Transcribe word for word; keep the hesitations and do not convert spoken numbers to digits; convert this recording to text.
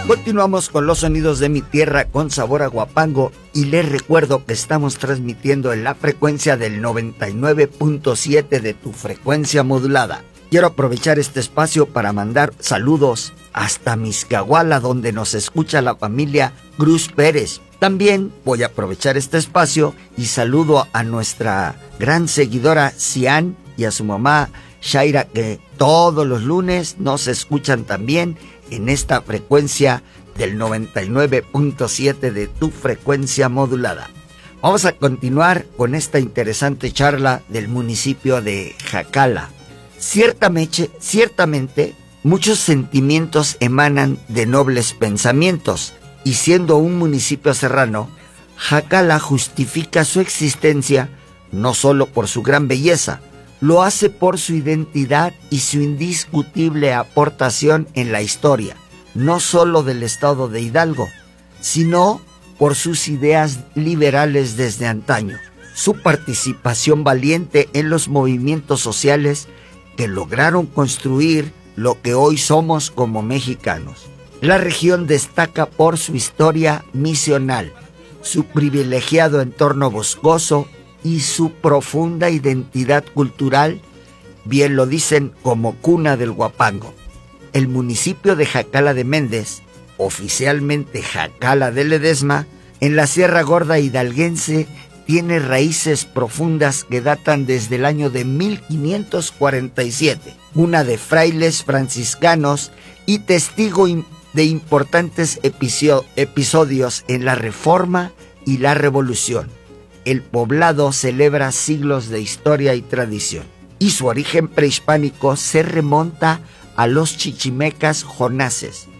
Continuamos con los sonidos de mi tierra con sabor a Huapango y les recuerdo que estamos transmitiendo en la frecuencia del noventa y nueve punto siete de tu frecuencia modulada. Quiero aprovechar este espacio para mandar saludos hasta Miscahuala, donde nos escucha la familia Cruz Pérez. También voy a aprovechar este espacio y saludo a nuestra gran seguidora Cian y a su mamá Shaira, que todos los lunes nos escuchan también en esta frecuencia del noventa y nueve punto siete de tu frecuencia modulada. Vamos a continuar con esta interesante charla del municipio de Jacala. Ciertamente, ciertamente, muchos sentimientos emanan de nobles pensamientos, y siendo un municipio serrano, Jacala justifica su existencia no solo por su gran belleza, lo hace por su identidad y su indiscutible aportación en la historia, no solo del estado de Hidalgo, sino por sus ideas liberales desde antaño, su participación valiente en los movimientos sociales que lograron construir lo que hoy somos como mexicanos. La región destaca por su historia misional, su privilegiado entorno boscoso y su profunda identidad cultural, bien lo dicen como cuna del Huapango. El municipio de Jacala de Méndez, oficialmente Jacala de Ledesma, en la Sierra Gorda hidalguense, tiene raíces profundas que datan desde el año de mil quinientos cuarenta y siete, una de frailes franciscanos y testigo de importantes episodios en la Reforma y la Revolución. El poblado celebra siglos de historia y tradición, y su origen prehispánico se remonta a los chichimecas jonases,